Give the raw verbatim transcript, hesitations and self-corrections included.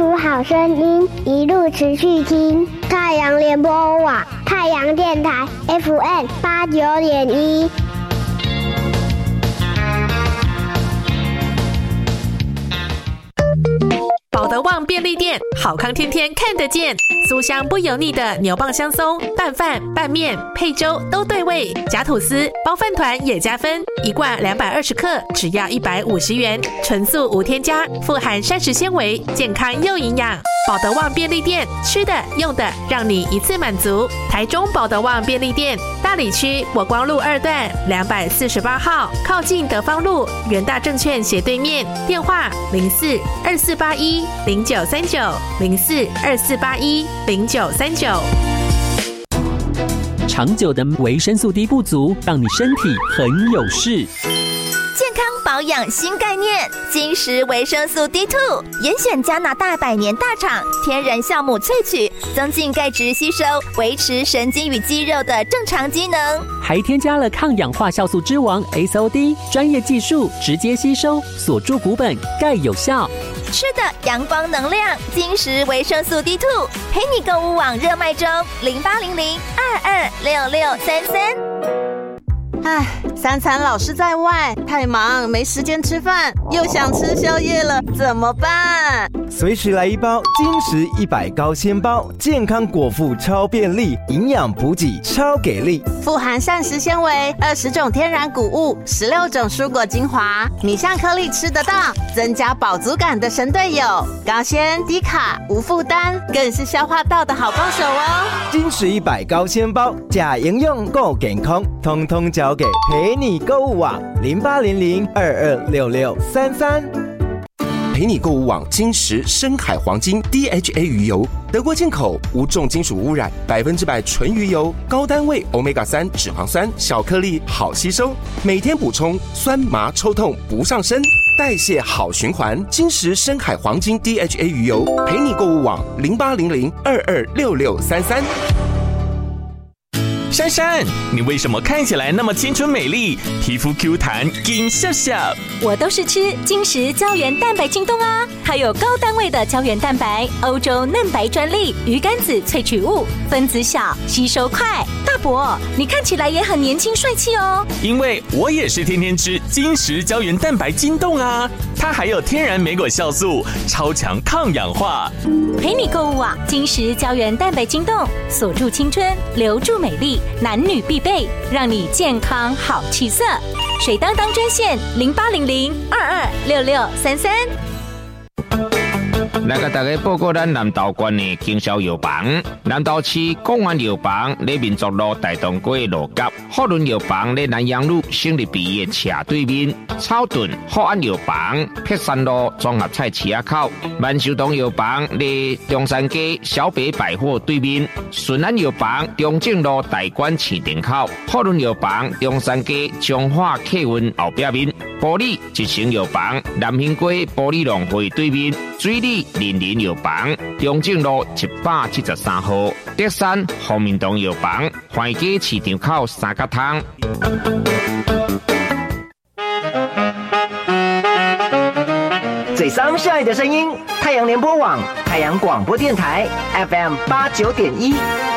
福好声音，一路持续听。太阳联播网，太阳电台 F M 八九点一。 保德旺便利店，好康天天看得见，酥香不油腻的牛蒡香松，拌饭、拌面、配粥都对味，夹吐司、包饭团也加分，一罐两百二十克，只要一百五十元，纯素无添加，富含膳食纤维，健康又营养。保德旺便利店，吃的用的让你一次满足。台中保德旺便利店，大里区国光路二段两百四十八号，靠近德芳路元大证券斜对面，电话零四二四八一零九三九零四二四八一零九三九。 长久的维生素 D 不足，让你身体很有事。 健康保养新概念，金石维生素 D 二 严选加拿大百年大厂天然酵母萃取，增进钙质吸收，维持神经与肌肉的正常机能， 还添加了抗氧化酵素之王 S O D 专业技术，直接吸收，锁住骨本，钙有效。 吃的阳光能量，金石维生素 D 二 陪你购物网热卖中，零八零零二二六六三三。 唉，三餐老是在外，太忙没时间吃饭，又想吃宵夜了，怎么办？ 随时来一包金石一百高纤包，健康果腹超便利，营养补给超给力， 富含膳食纤维，二十种天然谷物，十六种蔬果精华，米像颗粒吃得到，增加饱足感的神队友，高纤低卡无负担，更是消化道的好帮手哦。 金石一百高纤包，假营养够健康，通通交给陪你购物网零八零零二二六六三三。 陪你购物网金石深海黄金 D H A 鱼油，德国进口，无重金属污染，百分之百纯鱼油，高单位 欧米伽三 脂肪酸，小颗粒好吸收，每天补充，酸麻抽痛不上身，代谢好循环。金石深海黄金 D H A 鱼油，陪你购物网零八零零二二六六三三。 珊珊，你为什么看起来那么青春美丽，皮肤 Q 弹，金笑笑？ 我都是吃金石胶原蛋白晶冻啊，它有高单位的胶原蛋白，欧洲嫩白专利，鱼肝子萃取物，分子小，吸收快。大伯，你看起来也很年轻帅气哦。 因为我也是天天吃金石胶原蛋白晶冻啊，它还有天然莓果酵素，超强抗氧化。 陪你购物网金石胶原蛋白晶冻，锁住青春，留住美丽。男女必备，让你健康好气色。水当当专线零八零零二二六六三三。 来给大家报告咱南投县的经销药房。南投市公园药房在民族路大东街路角，福伦药房在南阳路省立毕业斜对面，草屯福安药房碧山路综合菜市口，万寿堂药房在中山街小北百货对面，顺安药房中正路大馆市场口，福伦药房中山街中华客运后壁面，玻璃一成药房南兴街玻璃农会对面，水里林林药房中正路一百七十三号，德山红明堂药房环街市场口三角汤。 最上下的声音，太阳联播网，太阳广播电台 F M 八九点一。